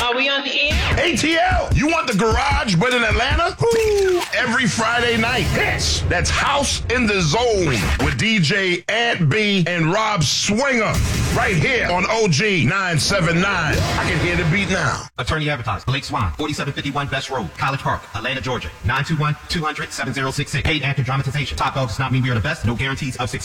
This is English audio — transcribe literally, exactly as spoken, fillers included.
Are we on the air? A T L, you want the garage but in Atlanta? Woo! Every Friday night. Hits. That's House in the Zone with D J Ant B and Rob Swinger. Right here on O G nine seven nine. I can hear the beat now. Attorney advertised. Blake Swan, forty-seven fifty-one Best Road, College Park, Atlanta, Georgia. nine two one, two hundred, seven zero six six. Paid actor dramatization. Top dogs does not mean we are the best. No guarantees of success.